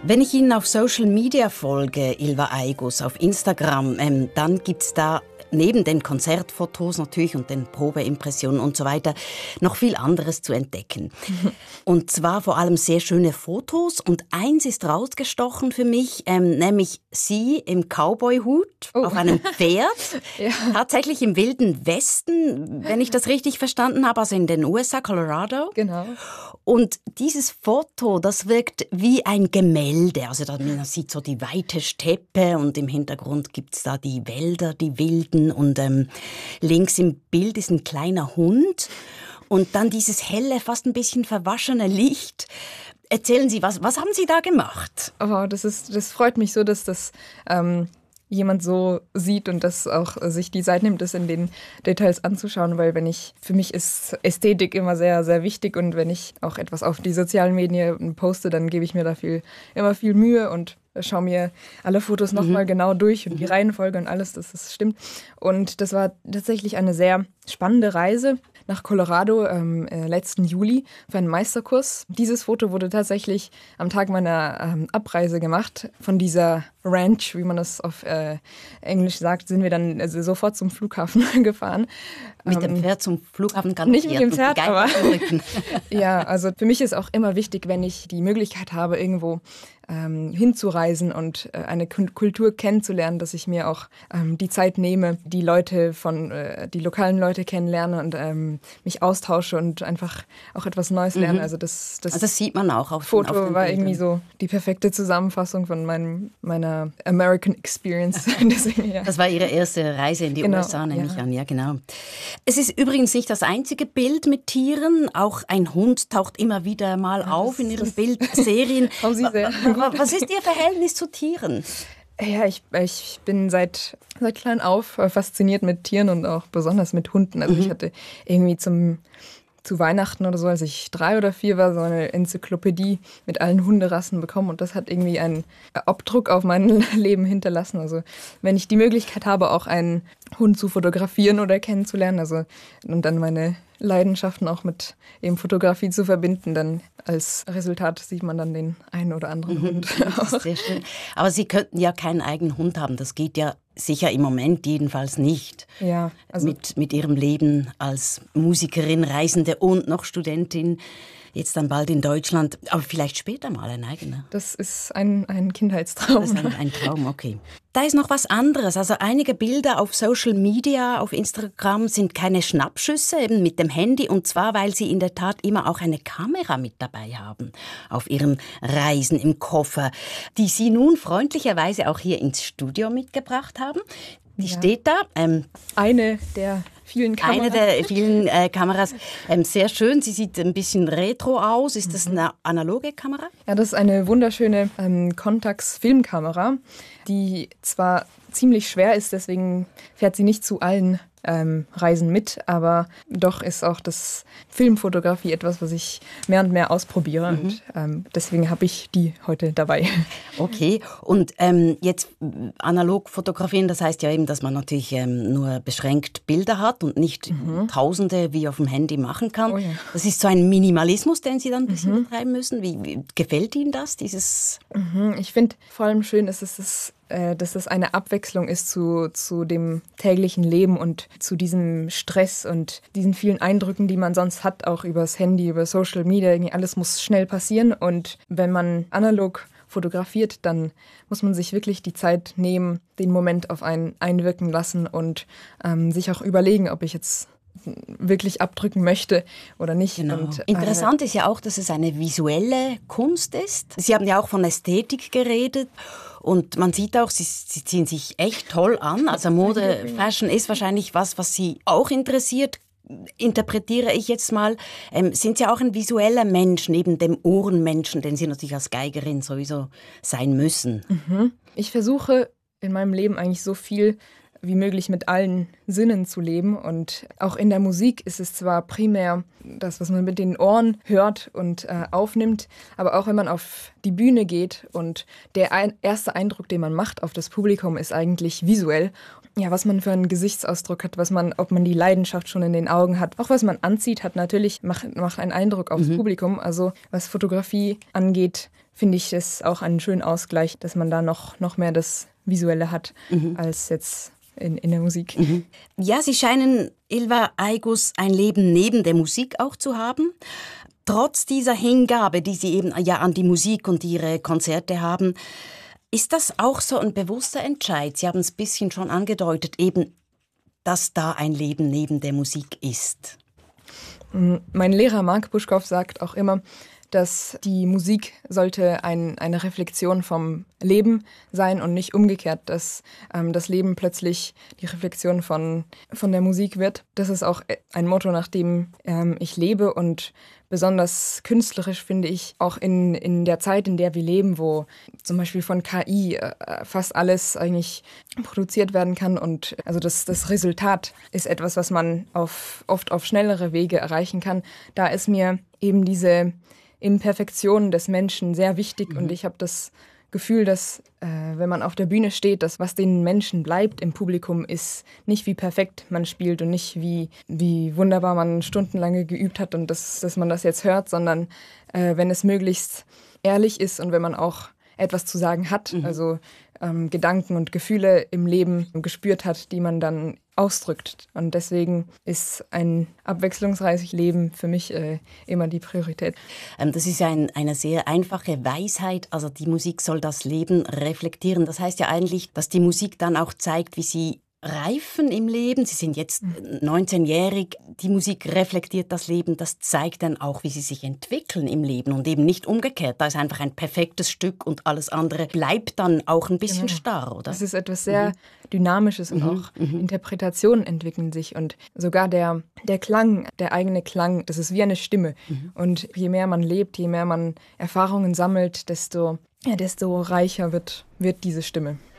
Wenn ich Ihnen auf Social Media folge, Ylva Aigus, auf Instagram, dann gibt es da neben den Konzertfotos natürlich und den Probeimpressionen und so weiter noch viel anderes zu entdecken. Und zwar vor allem sehr schöne Fotos. Und eins ist rausgestochen für mich, nämlich Sie im Cowboy-Hut auf einem Pferd. Ja. Tatsächlich im Wilden Westen, wenn ich das richtig verstanden habe, also in den USA, Colorado. Genau. Und dieses Foto, das wirkt wie ein Gemälde. Also man sieht so die weite Steppe und im Hintergrund gibt es da die Wälder, die wilden. Und links im Bild ist ein kleiner Hund. Und dann dieses helle, fast ein bisschen verwaschene Licht. Erzählen Sie, was haben Sie da gemacht? Oh, das freut mich so, dass das jemand so sieht und das auch sich die Zeit nimmt, das in den Details anzuschauen, weil für mich ist Ästhetik immer sehr, sehr wichtig und wenn ich auch etwas auf die sozialen Medien poste, dann gebe ich mir da immer viel Mühe und schaue mir alle Fotos nochmal genau durch und die Reihenfolge und alles, dass das stimmt. Und das war tatsächlich eine sehr spannende Reise nach Colorado letzten Juli für einen Meisterkurs. Dieses Foto wurde tatsächlich am Tag meiner Abreise gemacht. Von dieser Ranch, wie man das auf Englisch sagt, sind wir dann sofort zum Flughafen gefahren. Mit dem Pferd zum Flughafen ganz nicht mit dem Pferd, aber ja, also für mich ist auch immer wichtig, wenn ich die Möglichkeit habe, irgendwo hinzureisen und eine Kultur kennenzulernen, dass ich mir auch die Zeit nehme, die lokalen Leute kennenlerne und mich austausche und einfach auch etwas Neues lerne. Also das sieht man auch auf Foto auf den war Bildern. irgendwie so die perfekte Zusammenfassung von meiner American Experience. Deswegen, ja. Das war Ihre erste Reise in die USA, nehme ich an. Ja, genau. Es ist übrigens nicht das einzige Bild mit Tieren. Auch ein Hund taucht immer wieder mal auf in Ihren Bildserien. Was ist Ihr Verhältnis zu Tieren? Ja, ich bin seit klein auf fasziniert mit Tieren und auch besonders mit Hunden. Also ich hatte irgendwie zu Weihnachten oder so, als ich 3 oder 4 war, so eine Enzyklopädie mit allen Hunderassen bekommen und das hat irgendwie einen Abdruck auf mein Leben hinterlassen. Also wenn ich die Möglichkeit habe, auch einen Hund zu fotografieren oder kennenzulernen, und dann meine Leidenschaften auch mit eben Fotografie zu verbinden, dann als Resultat sieht man dann den einen oder anderen Hund. Das ist sehr schön. Aber Sie könnten ja keinen eigenen Hund haben, das geht ja sicher im Moment jedenfalls nicht. Ja, also mit Ihrem Leben als Musikerin, Reisende und noch Studentin, jetzt dann bald in Deutschland, aber vielleicht später mal ein eigener. Das ist ein Kindheitstraum. Das ist ein Traum, okay. Da ist noch was anderes. Also einige Bilder auf Social Media, auf Instagram sind keine Schnappschüsse, eben mit dem Handy. Und zwar, weil Sie in der Tat immer auch eine Kamera mit dabei haben auf Ihren Reisen im Koffer, die Sie nun freundlicherweise auch hier ins Studio mitgebracht haben. Die steht da. Eine der vielen Kameras. Eine der vielen Kameras. Sehr schön. Sie sieht ein bisschen retro aus. Ist das eine analoge Kamera? Ja, das ist eine wunderschöne Contax-Filmkamera, die zwar ziemlich schwer ist, deswegen fährt sie nicht zu allen Reisen mit, aber doch ist auch das Filmfotografie etwas, was ich mehr und mehr ausprobiere und deswegen habe ich die heute dabei. Okay, und jetzt analog fotografieren, das heißt ja eben, dass man natürlich nur beschränkt Bilder hat und nicht Tausende wie auf dem Handy machen kann. Oh ja. Das ist so ein Minimalismus, den Sie dann ein bisschen betreiben müssen. Wie gefällt Ihnen das, dieses? Ich finde vor allem schön, dass es eine Abwechslung ist zu dem täglichen Leben und zu diesem Stress und diesen vielen Eindrücken, die man sonst hat, auch übers Handy, über Social Media. Irgendwie alles muss schnell passieren und wenn man analog fotografiert, dann muss man sich wirklich die Zeit nehmen, den Moment auf einen einwirken lassen und sich auch überlegen, ob ich jetzt wirklich abdrücken möchte oder nicht. Genau. Und, interessant ist ja auch, dass es eine visuelle Kunst ist. Sie haben ja auch von Ästhetik geredet und man sieht auch, Sie ziehen sich echt toll an. Also Mode, Fashion ist wahrscheinlich was Sie auch interessiert. Interpretiere ich jetzt mal, sind Sie auch ein visueller Mensch neben dem Ohrenmenschen, den Sie natürlich als Geigerin sowieso sein müssen? Ich versuche in meinem Leben eigentlich so viel wie möglich mit allen Sinnen zu leben. Und auch in der Musik ist es zwar primär das, was man mit den Ohren hört und aufnimmt, aber auch wenn man auf die Bühne geht und der erste Eindruck, den man macht auf das Publikum, ist eigentlich visuell. Ja, was man für einen Gesichtsausdruck hat, ob man die Leidenschaft schon in den Augen hat. Auch was man anzieht, macht einen Eindruck aufs Publikum. Also was Fotografie angeht, finde ich es auch einen schönen Ausgleich, dass man da noch mehr das Visuelle hat, als jetzt in der Musik. Ja, Sie scheinen, Ylva Aigus, ein Leben neben der Musik auch zu haben. Trotz dieser Hingabe, die Sie eben ja an die Musik und Ihre Konzerte haben, ist das auch so ein bewusster Entscheid? Sie haben es ein bisschen schon angedeutet, eben, dass da ein Leben neben der Musik ist. Mein Lehrer Marc Buschkow sagt auch immer, dass die Musik sollte eine Reflexion vom Leben sein und nicht umgekehrt, dass das Leben plötzlich die Reflexion von der Musik wird. Das ist auch ein Motto, nach dem ich lebe, und besonders künstlerisch finde ich auch in der Zeit, in der wir leben, wo zum Beispiel von KI fast alles eigentlich produziert werden kann, und also das Resultat ist etwas, was man oft auf schnellere Wege erreichen kann. Da ist mir eben diese Imperfektionen des Menschen sehr wichtig, und ich habe das Gefühl, dass wenn man auf der Bühne steht, das, was den Menschen bleibt im Publikum, ist nicht, wie perfekt man spielt und nicht, wie wunderbar man stundenlang geübt hat und dass man das jetzt hört, sondern wenn es möglichst ehrlich ist und wenn man auch etwas zu sagen hat, also Gedanken und Gefühle im Leben gespürt hat, die man dann ausdrückt. Und deswegen ist ein abwechslungsreiches Leben für mich immer die Priorität. Das ist ja eine sehr einfache Weisheit. Also die Musik soll das Leben reflektieren. Das heißt ja eigentlich, dass die Musik dann auch zeigt, wie Sie reifen im Leben. Sie sind jetzt 19-jährig. Die Musik reflektiert das Leben. Das zeigt dann auch, wie Sie sich entwickeln im Leben und eben nicht umgekehrt. Da ist einfach ein perfektes Stück und alles andere bleibt dann auch ein bisschen starr, oder? Das ist etwas sehr Dynamisches und auch Interpretationen entwickeln sich, und sogar der Klang, der eigene Klang, das ist wie eine Stimme. Und je mehr man lebt, je mehr man Erfahrungen sammelt, desto reicher wird diese Stimme.